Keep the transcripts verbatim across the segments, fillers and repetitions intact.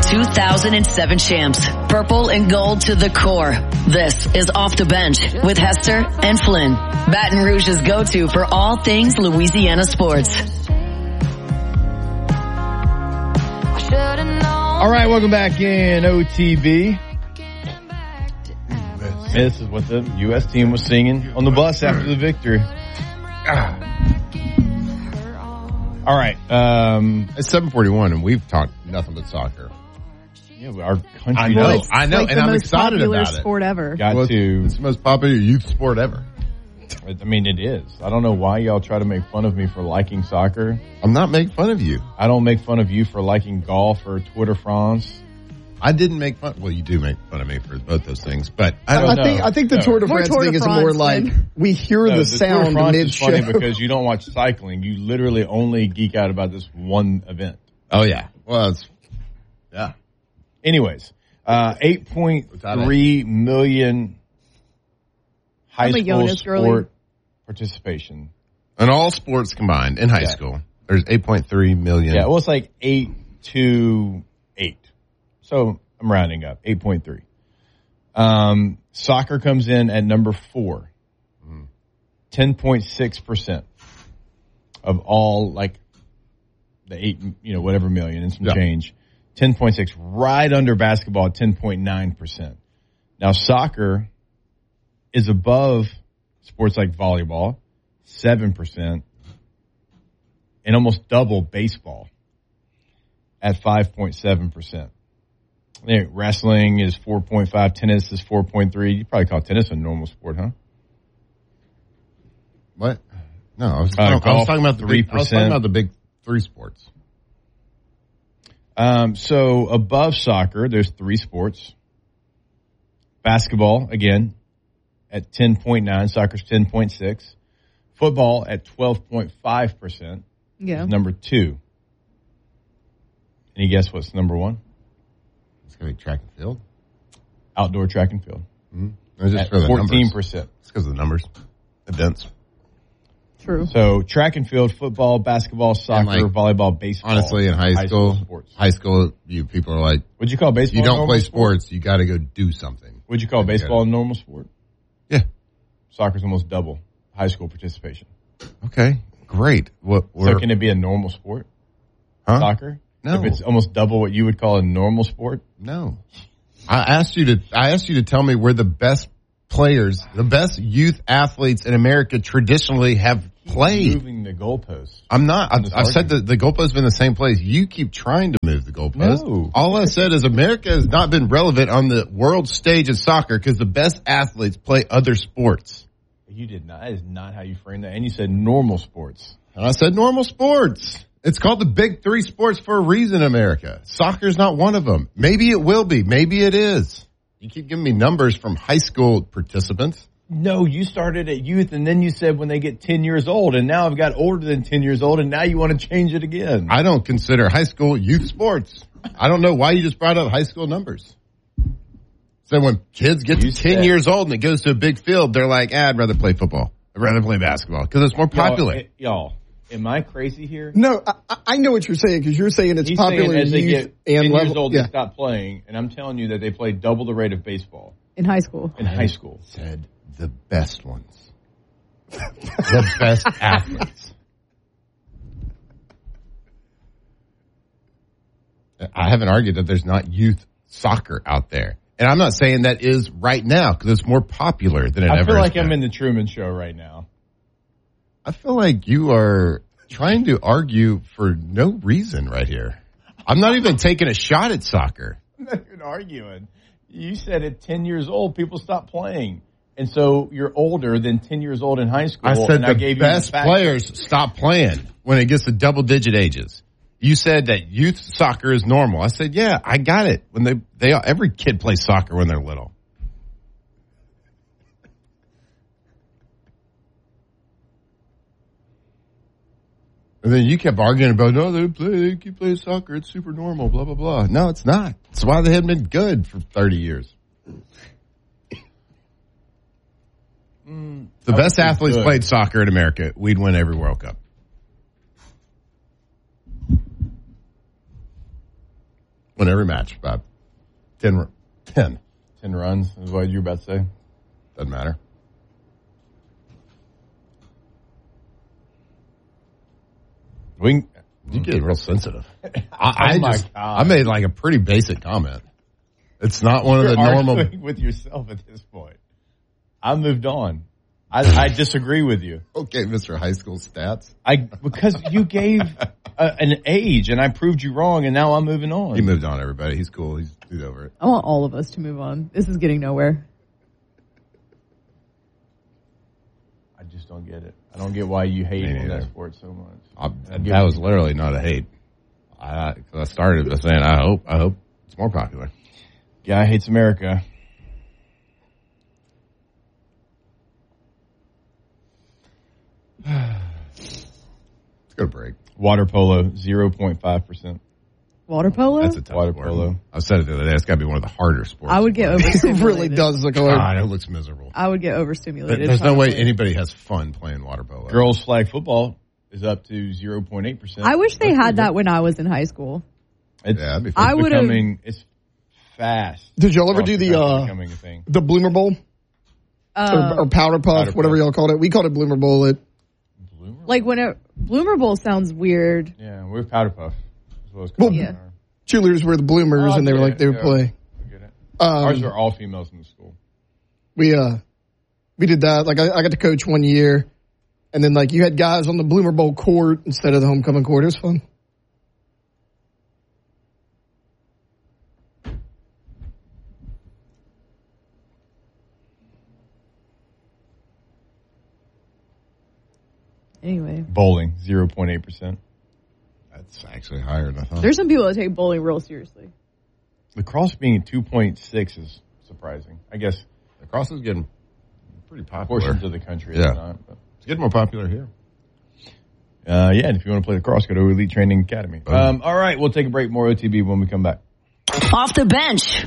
two thousand seven champs. Purple and gold to the core. This is Off the Bench with Hester and Flynn. Baton Rouge's go-to for all things Louisiana sports. All right, welcome back in O T B. This is what the U S team was singing on the bus after the victory. All right. Um, it's seven forty-one, and we've talked nothing but soccer. Yeah, our country I know, knows. I know, like and the I'm most excited popular about it. sport ever. Got well, to. It's the most popular youth sport ever. I mean, it is. I don't know why y'all try to make fun of me for liking soccer. I'm not making fun of you. I don't make fun of you for liking golf or Tour de France. I didn't make fun. Well, you do make fun of me for both those things, but I I don't don't know. I think I think the No. Tour de More France Tour de thing is France more like than- we hear No, the, the Tour de sound France is mid-show. funny because you don't watch cycling. You literally only geek out about this one event. Oh yeah. Well, it's yeah. Anyways, uh, eight point three million high I'm a school Jonas girly. sport participation. And all sports combined in high Yeah. school, there's eight point three million. Yeah, well, it's like eight to eight. So I'm rounding up, eight point three. Um, soccer comes in at number four, ten point six percent of all, like, the eight, you know, whatever million and some Yeah. change. ten point six, right under basketball at ten point nine percent. Now, soccer is above sports like volleyball, seven percent, and almost double baseball at five point seven percent. Wrestling is four point five, tennis is four point three. You probably call tennis a normal sport, huh? What? No, I was, Uh, I was golf, talking about the big, I was talking three percent. about the big three sports. Um, so above soccer, there's three sports. Basketball, again, at ten point nine. Soccer's ten point six. Football at twelve point five percent. Yeah. Is number two. Any guess what's number one? It's going to be track and field. Outdoor track and field. Mm-hmm. Just At for the fourteen percent. numbers. It's because of the numbers. Events. True. So track and field, football, basketball, soccer, like, volleyball, baseball. Honestly, in high, school, sports. high school, you people are like, Would you call baseball you a don't normal play sport? sports, you got to go do something. Would you call You baseball a gotta- normal sport? Yeah. Soccer's almost double high school participation. Okay. Great. What? So can it be a normal sport? Huh? Soccer? No. If it's almost double what you would call a normal sport? No. I asked you to. I asked you to tell me where the best players, the best youth athletes in America traditionally have played. Moving the goalposts. I'm not. I've, This I've said argument. that the goalposts been the same place. You keep trying to move the goalposts. No. All I said is America has not been relevant on the world stage of soccer because the best athletes play other sports. You did not. That is not how you framed that. And you said normal sports. And I said normal sports. It's called the big three sports for a reason, America. Soccer's not one of them. Maybe it will be. Maybe it is. You keep giving me numbers from high school participants. No, you started at youth and then you said when they get ten years old, and now I've got older than ten years old, and now you want to change it again. I don't consider high school youth sports. I don't know why you just brought up high school numbers. So when kids get You to ten said- years old and it goes to a big field, they're like, ah, I'd rather play football. I'd rather play basketball because it's more popular. Y'all, eh, y'all, am I crazy here? No, I, I know what you're saying because you're saying it's He's popular saying as they youth get and ten level. years old, yeah. they stop playing, and I'm telling you that they play double the rate of baseball In high school. in high school. Said the best ones. The best athletes. I haven't argued that there's not youth soccer out there. And I'm not saying that is right now because it's more popular than it I ever feel has like I'm been. in the Truman Show right now. I feel like you are trying to argue for no reason right here. I'm not even taking a shot at soccer. I'm not even arguing. You said at ten years old, people stop playing. And so you're older than ten years old in high school. I said and the I gave best you the fact- players stop playing when it gets to double-digit ages. You said that youth soccer is normal. I said, yeah, I got it. When they, they, every kid plays soccer when they're little. And then you kept arguing about, no, they play, they keep playing soccer. It's super normal, blah, blah, blah. No, it's not. It's why they haven't been good for thirty years. Mm, the I best would say athletes good. played soccer in America, we'd win every World Cup. Win every match by ten. ten. ten runs is what you were about to say. Doesn't matter. We can, You get real sensitive. I, I Oh my just, God. I made like a pretty basic comment. It's not one of you're the normal. arguing with yourself at this point. I moved on. I, I disagree with you. Okay, Mister High School Stats. I because you gave a, an age and I proved you wrong, and now I'm moving on. He moved on, everybody. He's cool. He's, he's over it. I want all of us to move on. This is getting nowhere. I just don't get it. I don't get why you hate Me on that neither. sport so much. I, that was literally not a hate. I, cause I started by saying, I hope, I hope it's more popular. Guy hates America. Let's go to break. Water polo, zero point five percent. Water polo? That's a tough Water sport. polo. I said it the other day. It's got to be one of the harder sports. I would get It overstimulated. really does look like. God, it looks miserable. I would get There- overstimulated. There's no way probably. anybody has fun playing water polo. Girls flag football is up to zero point eight percent. I wish they had that when I was in high school. It's, Yeah, that'd be fun. I it's would've- becoming, it's fast. Did y'all ever Across do the country uh, becoming a thing. the Bloomer Bowl Uh, or, or Powder Puff, Powder whatever Puff. y'all called it? We called it Bloomer Bowl. It Bloomer? like when it, Bloomer Bowl sounds weird. Yeah, we're powder puff. Is what it's Well, called. Yeah. cheerleaders were the Bloomers, Oh, and they were yeah, like they would yeah. play. I get it. Um, Ours are all females in the school. we uh we did that. Like I, I got to coach one year, and then like you had guys on the Bloomer Bowl court instead of the homecoming court. It was fun. Anyway, Bowling, zero point eight percent. That's actually higher than I thought. there's some people that take bowling real seriously. Lacrosse being two point six is surprising. I guess Lacrosse is getting pretty popular. portions of the country Yeah. is not. But. It's getting more popular here. Uh, yeah, and if you want to play lacrosse, go to Elite Training Academy. Boom. Um, all right, we'll take a break. More O T B when we come back. Off the bench.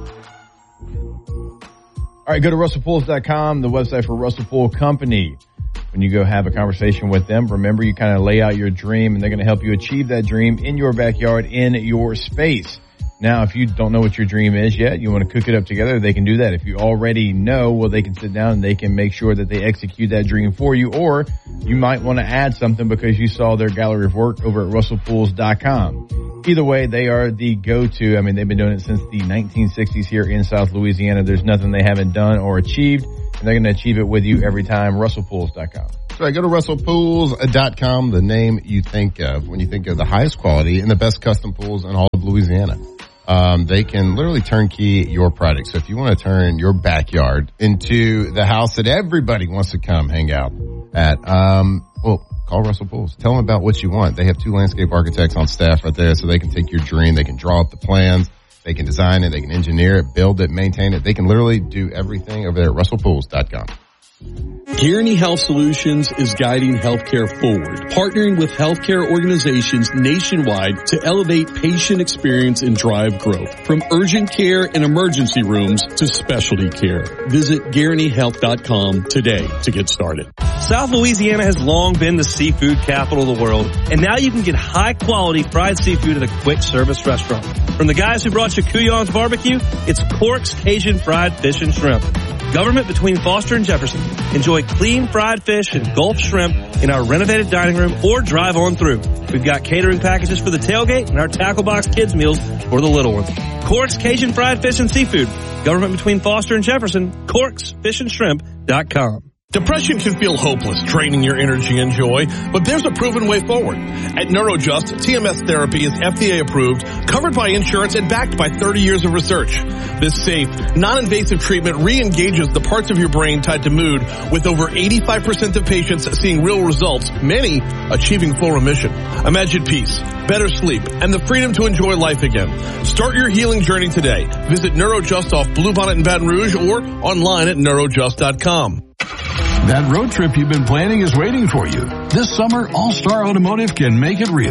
All right, go to russell pools dot com, the website for Russell Pool Company. When you go have a conversation with them, remember you kind of lay out your dream, and they're going to help you achieve that dream in your backyard, in your space. Now, if you don't know what your dream is yet, you want to cook it up together, they can do that. If you already know, well, they can sit down and they can make sure that they execute that dream for you, or you might want to add something because you saw their gallery of work over at russell pools dot com. Either way, they are the go-to. I mean, they've been doing it since the nineteen sixties here in South Louisiana. There's nothing they haven't done or achieved, and they're going to achieve it with you every time. russell pools dot com. So I go to russell pools dot com, the name you think of when you think of the highest quality and the best custom pools in all of Louisiana. Um, they can literally turnkey your project. So if you want to turn your backyard into the house that everybody wants to come hang out at, um, well, call Russell Pools. Tell them about what you want. They have two landscape architects on staff right there, so they can take your dream. They can draw up the plans. They can design it. They can engineer it, build it, maintain it. They can literally do everything over there at russell pools dot com. Guaranty Health Solutions is guiding healthcare forward, partnering with healthcare organizations nationwide to elevate patient experience and drive growth. From urgent care and emergency rooms to specialty care. Visit guaranty health dot com today to get started. South Louisiana has long been the seafood capital of the world, and now you can get high-quality fried seafood at a quick-service restaurant. From the guys who brought you Couillon's Barbecue, it's Cork's Cajun Fried Fish and Shrimp. Government between Foster and Jefferson. Enjoy clean fried fish and Gulf shrimp in our renovated dining room or drive on through. We've got catering packages for the tailgate and our tackle box kids meals for the little ones. Cork's Cajun Fried Fish and Seafood. Government between Foster and Jefferson. Corks Fish and Shrimp dot com. Depression can feel hopeless, draining your energy and joy, but there's a proven way forward. At NeuroJust, T M S therapy is F D A approved, covered by insurance, and backed by thirty years of research. This safe, non-invasive treatment re-engages the parts of your brain tied to mood, with over eighty-five percent of patients seeing real results, many achieving full remission. Imagine peace, better sleep, and the freedom to enjoy life again. Start your healing journey today. Visit NeuroJust off Bluebonnet in Baton Rouge or online at neurojust dot com. That road trip you've been planning is waiting for you. This summer, All-Star Automotive can make it real.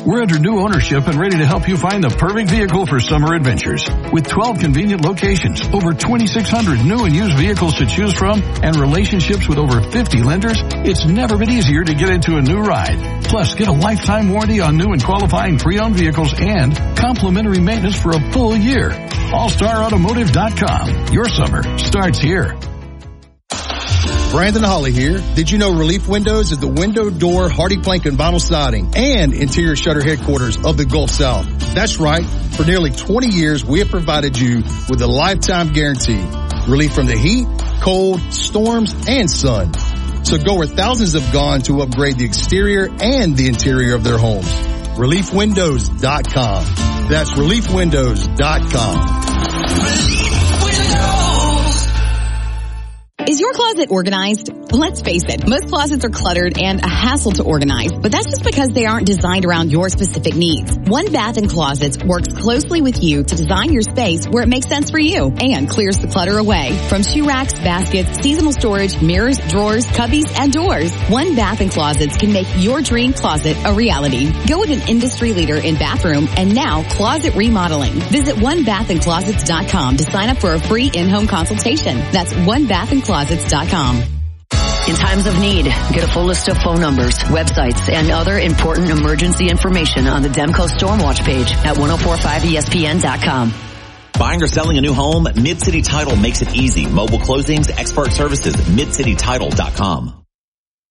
We're under new ownership and ready to help you find the perfect vehicle for summer adventures. With twelve convenient locations, over twenty-six hundred new and used vehicles to choose from, and relationships with over fifty lenders, it's never been easier to get into a new ride. Plus, get a lifetime warranty on new and qualifying pre-owned vehicles and complimentary maintenance for a full year. all star automotive dot com. Your summer starts here. Brandon Holly here. Did you know Relief Windows is the window, door, hardy plank, and vinyl siding and interior shutter headquarters of the Gulf South? That's right. For nearly twenty years, we have provided you with a lifetime guarantee. Relief from the heat, cold, storms, and sun. So go where thousands have gone to upgrade the exterior and the interior of their homes. relief windows dot com. That's relief windows dot com. Is your closet organized? Let's face it, most closets are cluttered and a hassle to organize, but that's just because they aren't designed around your specific needs. One Bath and Closets works closely with you to design your space where it makes sense for you and clears the clutter away. From shoe racks, baskets, seasonal storage, mirrors, drawers, cubbies, and doors, One Bath and Closets can make your dream closet a reality. Go with an industry leader in bathroom and now closet remodeling. Visit one bath and closets dot com to sign up for a free in-home consultation. That's one bath and closets dot com. In times of need, get a full list of phone numbers, websites, and other important emergency information on the Demco Stormwatch page at ten forty-five E S P N dot com. Buying or selling a new home, Mid-City Title makes it easy. Mobile closings, expert services, mid city title dot com.